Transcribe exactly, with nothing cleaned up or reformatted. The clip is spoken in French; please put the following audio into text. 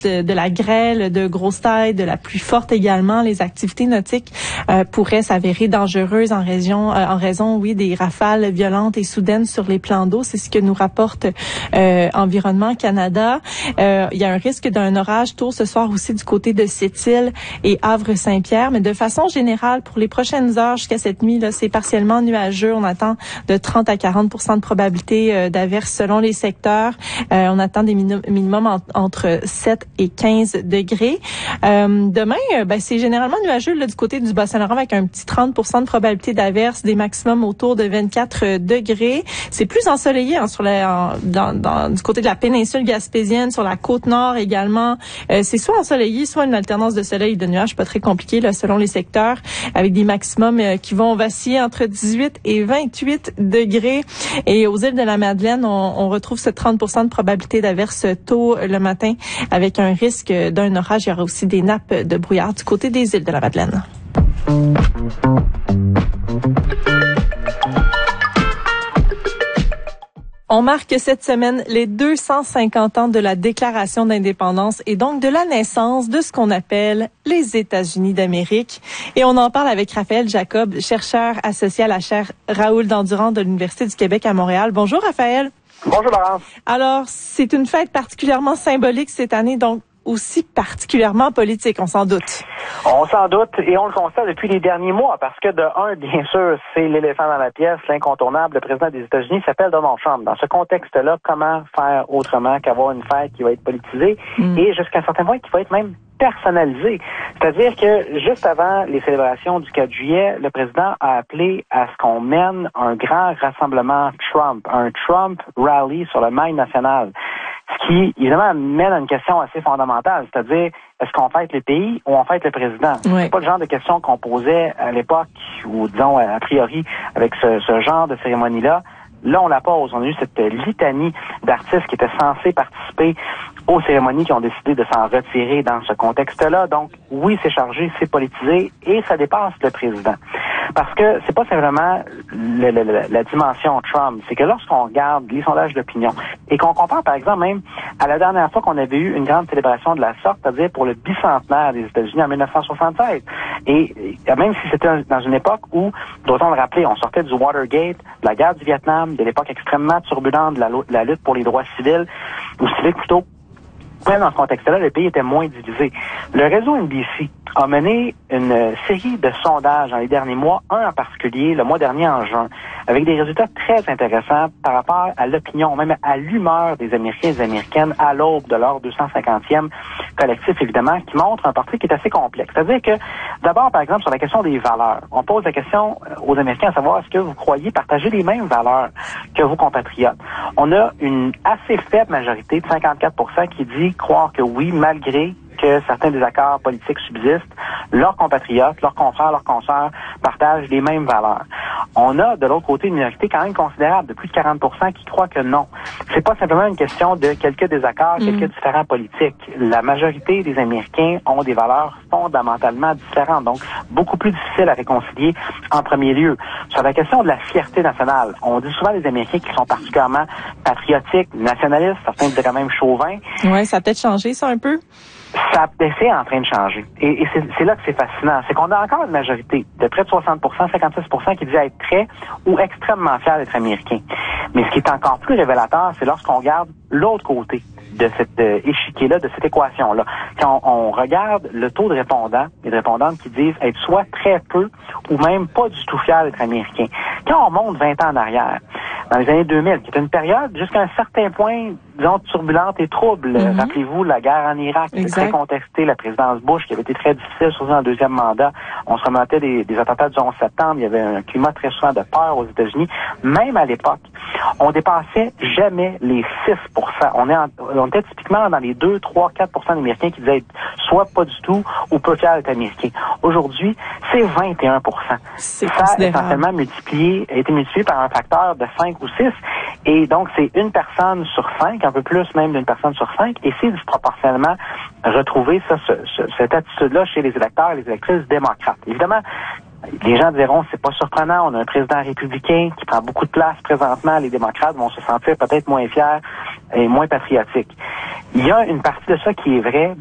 De, de la grêle de grosse taille, de la pluie forte également, les activités nautiques euh, pourraient s'avérer dangereuses en raison, euh, en raison, oui, des rafales violentes et soudaines sur les plans d'eau. C'est ce que nous rapporte euh, Environnement Canada. Euh, il y a un risque d'un orage tôt ce soir aussi du côté de Sept-Îles et Havre-Saint-Pierre, mais de façon générale, pour les prochaines heures jusqu'à cette nuit, là, c'est partiellement nuageux. On attend de trente à quarante pour cent de probabilité euh, d'averse selon les secteurs. Euh, on attend des minu- minimums en, entre sept et quinze degrés. Euh, demain, ben, c'est généralement nuageux là, du côté du Bas-Saint-Laurent avec un petit trente pour cent de probabilité d'averse, des maximums autour de vingt-quatre degrés. C'est plus ensoleillé hein, sur la, en, dans, dans, du côté de la péninsule gaspésienne, sur la côte nord également. Euh, c'est soit ensoleillé, soit une alternance de soleil et de nuages, pas très compliqué là, selon les secteurs, avec des maximums euh, qui vont vaciller entre dix-huit et vingt-huit degrés. Et aux îles de la Madeleine, on, on retrouve ce trente pour cent de probabilité d'averse tôt le matin avec un risque d'un orage. Il y aura aussi des nappes de brouillard du côté des îles de la Madeleine. On marque cette semaine les deux cent cinquante ans de la Déclaration d'indépendance et donc de la naissance de ce qu'on appelle les États-Unis d'Amérique. Et on en parle avec Raphaël Jacob, chercheur associé à la chaire Raoul Dandurand de l'Université du Québec à Montréal. Bonjour Raphaël. Bonjour Laurence. Alors, c'est une fête particulièrement symbolique cette année, donc aussi particulièrement politique, on s'en doute. On s'en doute et on le constate depuis les derniers mois parce que de un, bien sûr, c'est l'éléphant dans la pièce, l'incontournable, le président des États-Unis s'appelle Donald Trump. Dans ce contexte-là, comment faire autrement qu'avoir une fête qui va être politisée mm. et jusqu'à un certain point qui va être même personnalisée. C'est-à-dire que juste avant les célébrations du quatre juillet, le président a appelé à ce qu'on mène un grand rassemblement Trump, un Trump rally sur le mail national. Ce qui, évidemment, mène à une question assez fondamentale, c'est-à-dire, est-ce qu'on fête le pays ou on fête le président? Oui. C'est pas le genre de question qu'on posait à l'époque, ou disons, a priori, avec ce, ce genre de cérémonie-là. Là, on la pose. On a eu cette litanie d'artistes qui étaient censés participer aux cérémonies qui ont décidé de s'en retirer dans ce contexte-là. Donc, oui, c'est chargé, c'est politisé et ça dépasse le président. Parce que c'est pas simplement le, le, le, la dimension Trump, c'est que lorsqu'on regarde les sondages d'opinion et qu'on compare, par exemple, même à la dernière fois qu'on avait eu une grande célébration de la sorte, c'est-à-dire pour le bicentenaire des États-Unis en dix-neuf cent soixante-seize. Et, et même si c'était dans une époque où, doit-on le rappeler, on sortait du Watergate, de la guerre du Vietnam, de l'époque extrêmement turbulente de la, de la lutte pour les droits civils, ou civiques plutôt, même dans ce contexte-là, le pays était moins divisé. Le réseau N B C a mené une série de sondages dans les derniers mois, un en particulier, le mois dernier en juin, avec des résultats très intéressants par rapport à l'opinion, même à l'humeur des Américains et des Américaines à l'aube de leur deux cent cinquantième collectif, évidemment, qui montre un portrait qui est assez complexe. C'est-à-dire que, d'abord, par exemple, sur la question des valeurs, on pose la question aux Américains à savoir est-ce que vous croyez partager les mêmes valeurs que vos compatriotes. On a une assez faible majorité de cinquante-quatre pour cent qui dit croire que oui, malgré que certains désaccords politiques subsistent, leurs compatriotes, leurs confrères, leurs consoeurs partagent les mêmes valeurs. On a, de l'autre côté, une minorité quand même considérable de plus de quarante pour cent qui croient que non. C'est pas simplement une question de quelques désaccords, mmh. quelques différends politiques. La majorité des Américains ont des valeurs fondamentalement différentes, donc beaucoup plus difficiles à réconcilier en premier lieu. Sur la question de la fierté nationale, on dit souvent des Américains qui sont particulièrement patriotiques, nationalistes, certains diraient quand même chauvins. Oui, ça a peut-être changé ça un peu? Ça c'est en train de changer. Et, et c'est, c'est là que c'est fascinant. C'est qu'on a encore une majorité de près de soixante pour cent, cinquante-six pour cent qui disent être très ou extrêmement fiers d'être américains. Mais ce qui est encore plus révélateur, c'est lorsqu'on regarde l'autre côté de cet euh, échiquier-là, de cette équation-là. Quand on, on regarde le taux de répondants et de répondantes qui disent être soit très peu ou même pas du tout fiers d'être américains. Quand on monte vingt ans en arrière, dans les années deux mille, qui est une période jusqu'à un certain point, disons, turbulente et trouble. Mm-hmm. Rappelez-vous, la guerre en Irak, qui était très contestée, la présidence Bush, qui avait été très difficile, surtout dans le deuxième mandat. On se remontait des, des attentats du onze septembre, il y avait un climat très souvent de peur aux États-Unis. Même à l'époque, on dépassait jamais les six pour cent. On, est en, on était typiquement dans les deux, trois, quatre pour cent d'Américains qui disaient être soit pas du tout ou peu fiers d'être américains. Aujourd'hui, c'est vingt et un pour cent. C'est ça a essentiellement multiplié, a été multiplié par un facteur de cinq ou six. Et donc, c'est une personne sur cinq, un peu plus même d'une personne sur cinq, et c'est disproportionnellement retrouver ça, ce, ce, cette attitude-là chez les électeurs et les électrices démocrates. Évidemment, les gens diront, c'est pas surprenant, on a un président républicain qui prend beaucoup de place présentement, les démocrates vont se sentir peut-être moins fiers et moins patriotiques. Il y a une partie de ça qui est vraie.